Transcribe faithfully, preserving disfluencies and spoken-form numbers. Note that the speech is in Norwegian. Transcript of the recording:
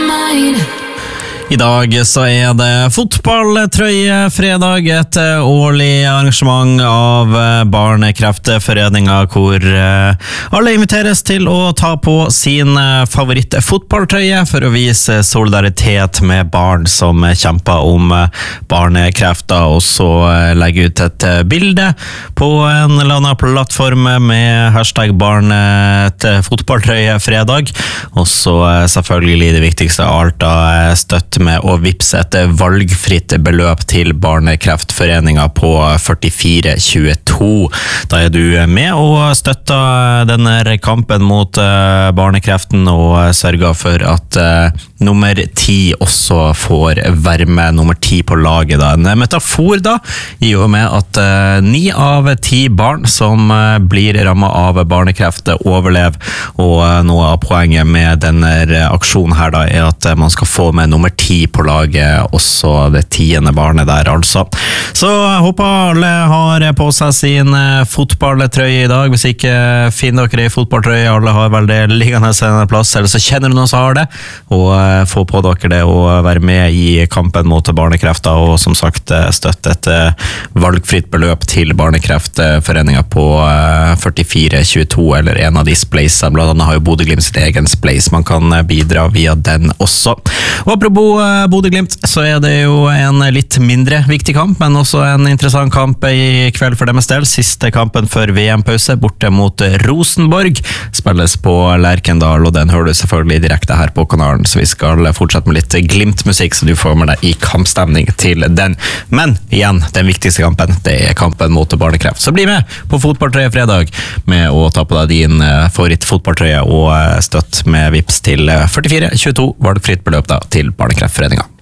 mine. I dag så er det fotballtrøyefredag, et årlig arrangement av Barnekreftforeningen hvor alle inviteres til å ta på sin favorittfotballtrøye for å vise solidaritet med barn som kjemper om barnekrefter, og så legge ut et bilde på en eller annen plattform med hashtag barnefotballtrøyefredag, og så selvfølgelig det viktigste av alt da, støtt med å vipse et valgfritt beløp til Barnekreftforeningen på førtifire tjueto. Da er du med og støtter denne kampen mot barnekreften og sørger for at uh, nummer ti også får være med, nummer ti på laget da. En metafor da, i og med at uh, ni av ti barn som uh, blir rammet av barnekreft overlever, og uh, noe av poenget med denne aksjonen her da, er at uh, man skal få med nummer ti på laget, også det tiende barnet der altså. Så jeg håper alle har på seg sin fotballtrøye i dag. Hvis ikke finner dere i fotballtrøye, alle har vel det liggende en plass, eller så kjenner du noen som har det, og få på dere det og være med i kampen mot barnekrefter, og som sagt støtte et valgfritt beløp til Barnekreftforeningen på førtifire tjueto, eller en av de spleisene. Blant annet har jo Bodø Glimt sitt egen spleis, man kan bidra via den også. Og apropos Bodø Glimt, så er det jo en litt mindre viktig kamp, men også en interessant kamp i kveld for deres del. Siste kampen før V M-pause, borte mot Rosenborg, spilles på Lerkendal, og den hører du selvfølgelig direkte her på kanalen, så vi skal fortsette med litt Glimt-musikk, så du får med deg i kampstemning til den. Men igjen, den viktigste kampen, det er kampen mot barnekreft. Så bli med på Fotballtrøye fredag med å ta på deg din favorittfotballtrøye og støtt med vips til førtifire tjueto, valgfritt beløp da til Barnekreftforeningen.